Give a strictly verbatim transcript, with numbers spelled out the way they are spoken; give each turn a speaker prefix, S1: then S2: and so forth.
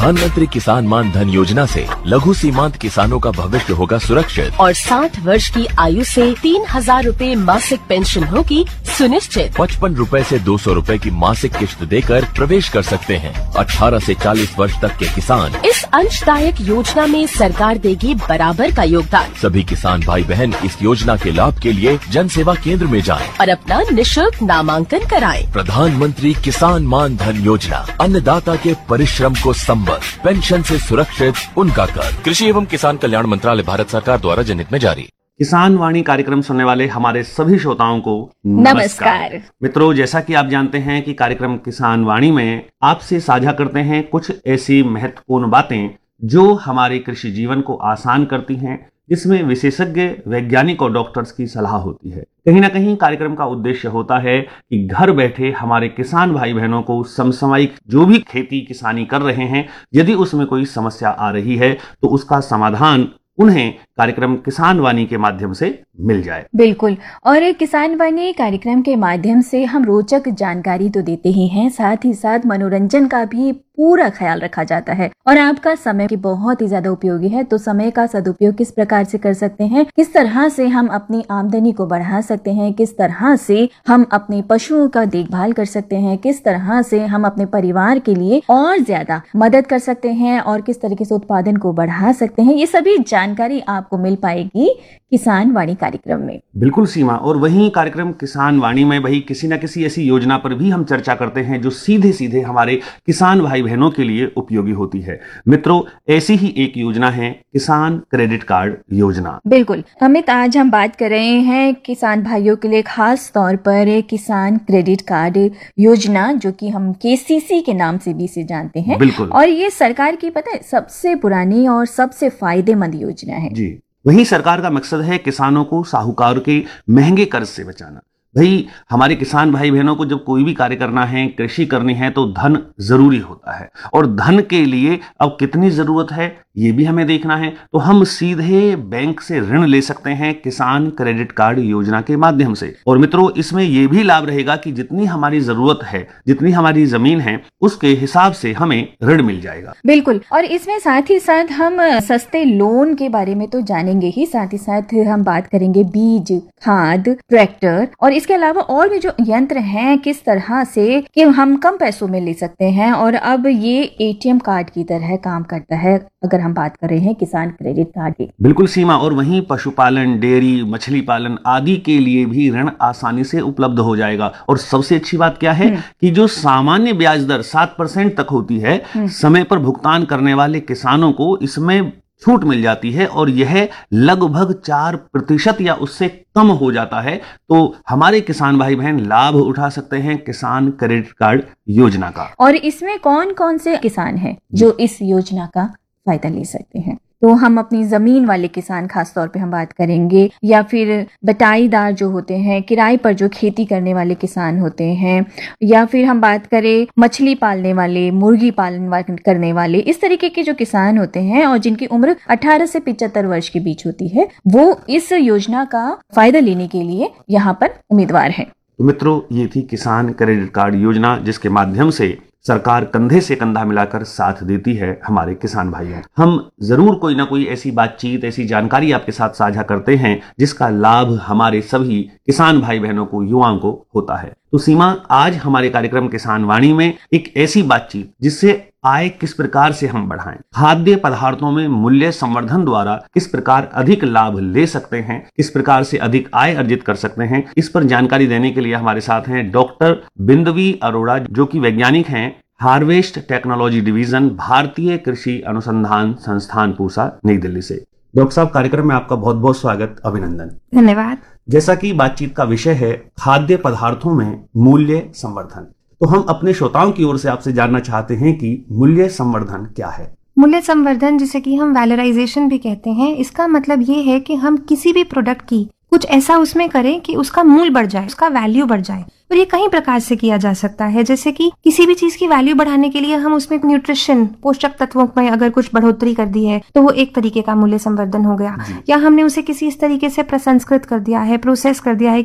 S1: प्रधानमंत्री किसान मान धन योजना से लघु सीमांत किसानों का भविष्य होगा सुरक्षित
S2: और साठ वर्ष की आयु से तीन हजार रूपए मासिक पेंशन होगी सुनिश्चित।
S1: पचपन रूपए से दो सौ रूपए की मासिक किश्त देकर प्रवेश कर सकते हैं। अठारह से चालीस वर्ष तक के किसान
S2: इस अंशदायक योजना में सरकार देगी बराबर का योगदान।
S1: सभी किसान भाई बहन इस योजना के लाभ के लिए जन सेवा केंद्र में जाएं
S2: और अपना निशुल्क नामांकन कराएं।
S1: प्रधानमंत्री किसान मान धन योजना, अन्नदाता के परिश्रम को संबल, पेंशन से सुरक्षित उनका कर। कृषि एवं किसान कल्याण मंत्रालय, भारत सरकार द्वारा जनहित में जारी।
S3: किसान वाणी कार्यक्रम सुनने वाले हमारे सभी श्रोताओं को
S2: नमस्कार, नमस्कार।
S3: मित्रों, जैसा कि आप जानते हैं कि कार्यक्रम किसान वाणी में आपसे साझा करते हैं कुछ ऐसी महत्वपूर्ण बातें जो हमारे कृषि जीवन को आसान करती हैं, जिसमें विशेषज्ञ, वैज्ञानिक और डॉक्टर्स की सलाह होती है। कहीं ना कहीं कार्यक्रम का उद्देश्य होता है कि घर बैठे हमारे किसान भाई बहनों को समसामयिक जो भी खेती किसानी कर रहे हैं, यदि उसमें कोई समस्या आ रही है तो उसका समाधान उन्हें कार्यक्रम किसान वाणी के माध्यम से मिल जाए।
S4: बिल्कुल। और किसान वाणी कार्यक्रम के माध्यम से हम रोचक जानकारी तो देते ही हैं, साथ ही साथ मनोरंजन का भी पूरा ख्याल रखा जाता है। और आपका समय की बहुत ही ज्यादा उपयोगी है, तो समय का सदुपयोग किस प्रकार से कर सकते हैं, किस तरह से हम अपनी आमदनी को बढ़ा सकते हैं, किस तरह से हम अपने पशुओं का देखभाल कर सकते हैं, किस तरह से हम अपने परिवार के लिए और ज्यादा मदद कर सकते हैं और किस तरीके से उत्पादन को बढ़ा सकते हैं, ये सभी जानकारी आपको मिल पाएगी किसान वाणी कार्यक्रम में।
S3: बिल्कुल सीमा। और वहीं कार्यक्रम किसान वाणी में वही किसी न किसी ऐसी योजना पर भी हम चर्चा करते हैं जो सीधे सीधे हमारे किसान भाई बहनों के लिए उपयोगी होती है। मित्रों, ऐसी ही एक योजना है किसान क्रेडिट कार्ड योजना।
S4: बिल्कुल अमित, आज हम बात कर रहे हैं किसान भाइयों के लिए खास तौर पर किसान क्रेडिट कार्ड योजना, जो कि हम केसीसी के नाम से भी इसे जानते हैं।
S3: बिल्कुल।
S4: और ये सरकार की पता है सबसे पुरानी और सबसे फायदेमंद योजना है।
S3: जी, वही सरकार का मकसद है किसानों को साहूकार के महंगे कर्ज से बचाना। भाई, हमारे किसान भाई बहनों को जब कोई भी कार्य करना है, कृषि करनी है, तो धन जरूरी होता है। और धन के लिए अब कितनी जरूरत है ये भी हमें देखना है। तो हम सीधे बैंक से ऋण ले सकते हैं किसान क्रेडिट कार्ड योजना के माध्यम से। और मित्रों, इसमें यह भी लाभ रहेगा कि जितनी हमारी जरूरत है, जितनी हमारी जमीन है, उसके हिसाब से हमें ऋण मिल जाएगा।
S4: बिल्कुल। और इसमें साथ ही साथ हम सस्ते लोन के बारे में तो जानेंगे ही, साथ ही साथ हम बात करेंगे बीज, खाद, ट्रैक्टर और इसके अलावा और भी जो यंत्र हैं, किस तरह से कि हम कम पैसों में ले सकते हैं। और अब ये एटीएम कार्ड की तरह काम करता है अगर हम बात कर रहे हैं किसान क्रेडिट कार्ड की।
S3: बिल्कुल सीमा। और वहीं पशुपालन, डेयरी, मछली पालन आदि के लिए भी ऋण आसानी से उपलब्ध हो जाएगा। और सबसे अच्छी बात क्या है कि जो सामान्य ब्याज दर सात परसेंट तक होती है, समय पर भुगतान करने वाले किसानों को इसमें छूट मिल जाती है और यह लगभग चार प्रतिशत या उससे कम हो जाता है। तो हमारे किसान भाई बहन लाभ उठा सकते हैं किसान क्रेडिट कार्ड योजना का।
S4: और इसमें कौन कौन से किसान हैं जो इस योजना का फायदा ले सकते हैं? तो हम अपनी जमीन वाले किसान खास तौर पे हम बात करेंगे, या फिर बटाईदार जो होते हैं, किराए पर जो खेती करने वाले किसान होते हैं, या फिर हम बात करें मछली पालने वाले, मुर्गी पालन करने वाले, इस तरीके के जो किसान होते हैं और जिनकी उम्र अठारह से पचहत्तर वर्ष के बीच होती है, वो इस योजना का फायदा लेने के लिए यहाँ पर उम्मीदवार है।
S3: तो मित्रों, ये थी किसान क्रेडिट कार्ड योजना, जिसके माध्यम से सरकार कंधे से कंधा मिलाकर साथ देती है हमारे किसान भाइयों। हम जरूर कोई ना कोई ऐसी बातचीत, ऐसी जानकारी आपके साथ साझा करते हैं जिसका लाभ हमारे सभी किसान भाई बहनों को, युवाओं को होता है। तो सीमा, आज हमारे कार्यक्रम किसान वाणी में एक ऐसी बातचीत जिससे आय किस प्रकार से हम बढ़ाएं, खाद्य पदार्थों में मूल्य संवर्धन द्वारा किस प्रकार अधिक लाभ ले सकते हैं, किस प्रकार से अधिक आय अर्जित कर सकते हैं, इस पर जानकारी देने के लिए हमारे साथ हैं डॉक्टर बिंदवी अरोड़ा, जो कि वैज्ञानिक हैं हार्वेस्ट टेक्नोलॉजी डिवीजन, भारतीय कृषि अनुसंधान संस्थान, पूसा, नई दिल्ली से। डॉक्टर साहब, कार्यक्रम में आपका बहुत बहुत स्वागत, अभिनंदन।
S4: धन्यवाद।
S3: जैसा कि बातचीत का विषय है खाद्य पदार्थों में मूल्य संवर्धन, तो हम अपने श्रोताओं की ओर से आपसे जानना चाहते हैं कि मूल्य संवर्धन क्या है?
S5: मूल्य संवर्धन, जिसे कि हम वैलोराइजेशन भी कहते हैं, इसका मतलब ये है कि हम किसी भी प्रोडक्ट की कुछ ऐसा उसमें करें कि उसका मूल्य बढ़ जाए, उसका वैल्यू बढ़ जाए। और ये कई प्रकार से किया जा सकता है, जैसे कि किसी भी चीज की वैल्यू बढ़ाने के लिए हम उसमें न्यूट्रिशन, पोषक तत्वों में अगर कुछ बढ़ोतरी कर दी है तो वो एक तरीके का मूल्य संवर्धन हो गया। या हमने उसे किसी इस तरीके से प्रसंस्कृत कर दिया है, प्रोसेस कर दिया है